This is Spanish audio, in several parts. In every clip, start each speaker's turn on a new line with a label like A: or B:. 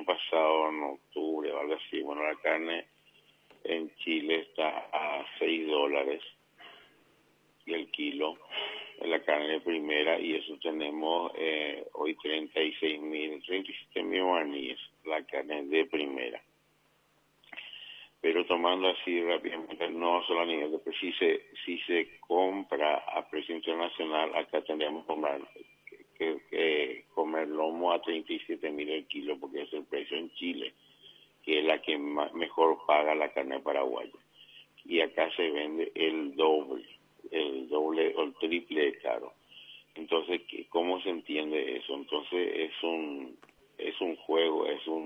A: año pasado, en octubre o algo así. Bueno, la carne en Chile está a $6 el kilo de la carne de primera, y eso tenemos hoy 37.000 guaraníes, la carne de primera. Pero tomando así rápidamente, no solo a nivel de precio, si se compra a precio internacional, acá tendríamos que comer lomo a 37.000 el kilo, porque es el precio en Chile, que es la que mejor paga la carne paraguaya. Y acá se vende el doble o el triple de caro. Entonces, ¿cómo se entiende eso? Entonces es un juego,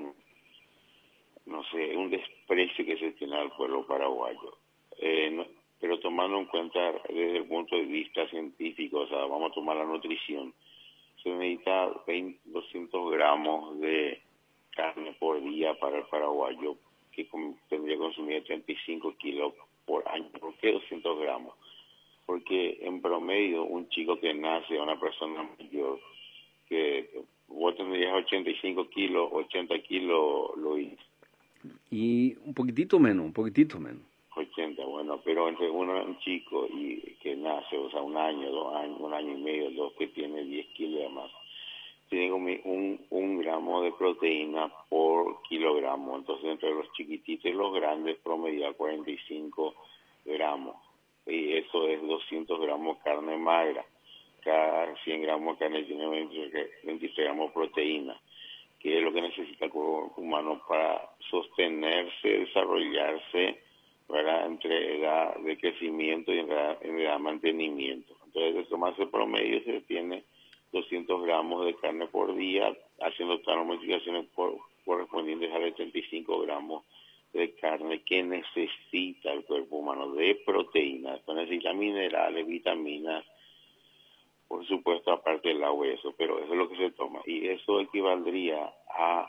A: no sé, un desprecio que se tiene al pueblo paraguayo. Pero tomando en cuenta desde el punto de vista científico, o sea, vamos a tomar la nutrición, se necesita 200 gramos de carne por día para el paraguayo, que tendría que consumir 35 kilos por año. ¿Por qué 200 gramos? Porque en promedio un chico que nace, una persona mayor, que vos tendrías 85 kilos, 80 kilos, Luis.
B: Y un poquitito menos.
A: 80, bueno, pero entre un chico y que nace, o sea, un año, 2 años, 1 año y medio, dos que tiene 10 kilos de más, tiene como un gramo de proteína por kilogramo. Entonces, entre los chiquititos y los grandes promedia 45 gramos. Y eso es 200 gramos de carne magra. Cada 100 gramos de carne tiene 23 gramos de proteína, que es lo que necesita el cuerpo humano para sostenerse, desarrollarse, ¿verdad?, entre edad de crecimiento y edad de mantenimiento. Entonces, de tomarse promedio, se tiene 200 gramos de carne por día, haciendo todas las multiplicaciones correspondientes a los 35 gramos de carne que necesita el cuerpo humano de proteínas. Entonces necesita minerales, vitaminas, por supuesto, aparte del agua y eso, pero eso es lo que se toma. Y eso equivaldría a,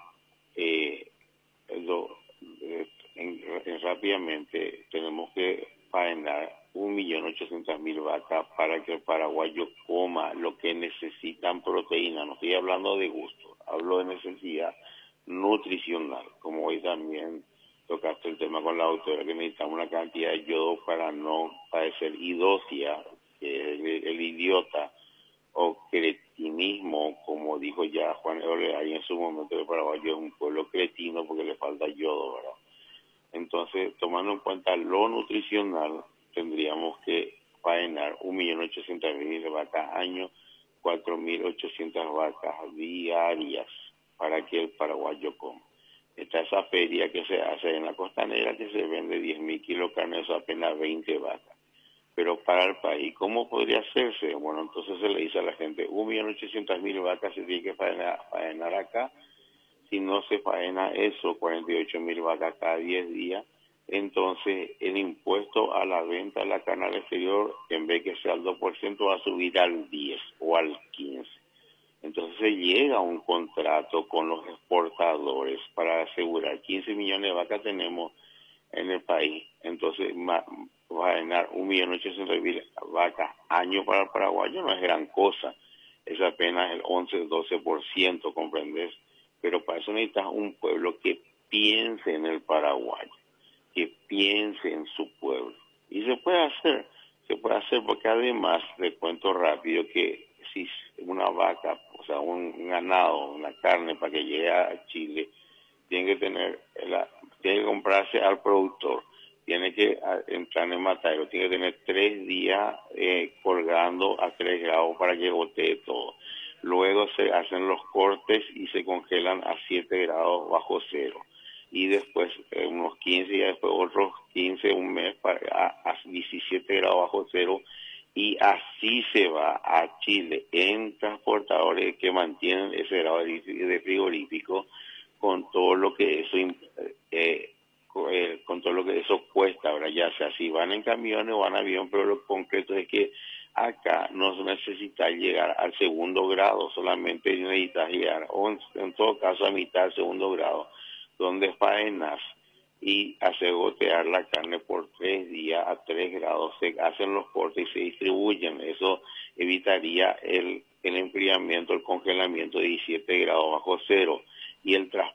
A: rápidamente, tenemos que faenar 1.800.000 vacas para que el paraguayo coma lo que necesitan proteína. No estoy hablando de gusto, hablo de necesidad nutricional, como hoy también tocaste el tema con la autora, que necesitamos una cantidad de yodo para no padecer idosia, el idiota, o cretinismo, como dijo ya Juan Oleay en su momento, el paraguayo es un pueblo cretino porque le falta yodo, ¿verdad? Entonces, tomando en cuenta lo nutricional, tendríamos que faenar 1.800.000 vacas año, 4.800 vacas diarias para que el paraguayo coma. Está esa feria que se hace en la costanera, que se vende 10.000 kilos de carne, eso apenas 20 vacas. Pero para el país, ¿cómo podría hacerse? Bueno, entonces se le dice a la gente, 1.800.000 vacas se tiene que faenar acá. Si no se faena eso, 48.000 vacas cada 10 días, entonces el impuesto a la venta de la carne al exterior, en vez que sea al 2%, va a subir al 10 o al 15. Entonces se llega a un contrato con los exportadores para asegurar 15 millones de vacas tenemos en el país. Entonces va a ganar 1.800.000 vacas año para el paraguayo, no es gran cosa, es apenas el 11-12%, ¿comprendes? Pero para eso necesitas un pueblo que piense en el paraguayo, que piense en su pueblo. Y se puede hacer porque además, le cuento rápido que si una vaca, o sea, un ganado, una carne para que llegue a Chile, tiene que comprarse al productor, tiene que entrar en el matadero, tiene que tener 3 días colgando a 3 grados para que gotee todo. Luego se hacen los cortes y se congelan a 7 grados bajo cero. Y después, unos 15 días después, otros 15, un mes, a 17 grados bajo cero. Y así se va a Chile en transportadores que mantienen ese grado de frigorífico, con todo lo que eso con todo lo que eso cuesta. Ahora, ya sea si van en camiones o van en avión, pero lo concreto es que acá no se necesita llegar al segundo grado, solamente necesitas llegar, o en todo caso a mitad del segundo grado, donde faenas y hacer gotear la carne por 3 días a 3 grados, se hacen los cortes y se distribuyen. Eso evitaría el enfriamiento, el congelamiento de 17 grados bajo cero, y el transporte